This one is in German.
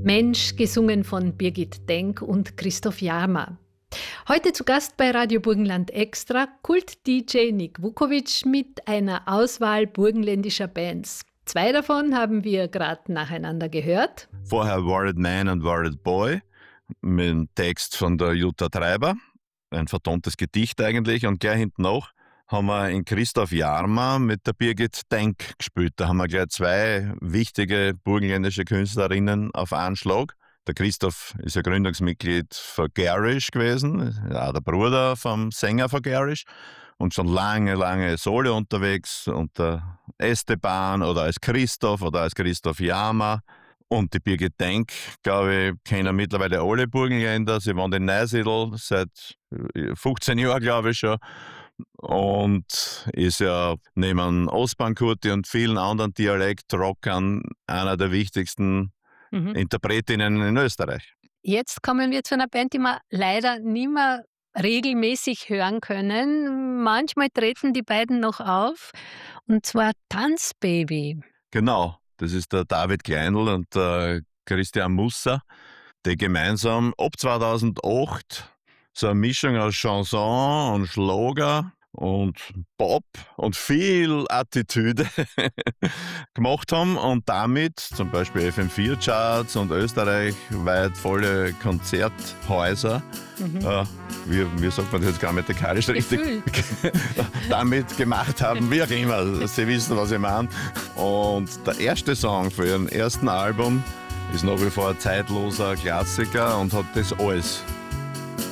Mensch, gesungen von Birgit Denk und Christoph Jarma. Heute zu Gast bei Radio Burgenland Extra Kult-DJ Nick Vukovic mit einer Auswahl burgenländischer Bands. 2 davon haben wir gerade nacheinander gehört. Vorher Worried Man und Worried Boy mit dem Text von der Jutta Treiber, ein vertontes Gedicht eigentlich, und gleich hinten noch haben wir in Christoph Jarma mit der Birgit Denk gespielt. Da haben wir gleich 2 wichtige burgenländische Künstlerinnen auf einen Schlag. Der Christoph ist ja Gründungsmitglied von Garish gewesen, ja, der Bruder vom Sänger von Garish und schon lange Solo unterwegs unter Esteban oder als Christoph Jarma. Und die Birgit Denk, glaube ich, kennen mittlerweile alle Burgenländer. Sie wohnt in Neusiedl seit 15 Jahren, glaube ich schon. Und ist ja neben Ostbankurti und vielen anderen Dialektrockern einer der wichtigsten Interpretinnen in Österreich. Jetzt kommen wir zu einer Band, die wir leider nicht mehr regelmäßig hören können. Manchmal treten die beiden noch auf, und zwar Tanzbaby. Genau, das ist der David Kleinl und der Christian Musser, die gemeinsam ab 2008 so eine Mischung aus Chanson und Schlager und Pop und viel Attitüde gemacht haben und damit zum Beispiel FM4-Charts und österreichweit volle Konzerthäuser, wie sagt man das jetzt grammatikalisch richtig, damit gemacht haben, wie auch immer, Sie wissen, was ich meine. Und der erste Song für ihren ersten Album ist nach wie vor ein zeitloser Klassiker und hat das alles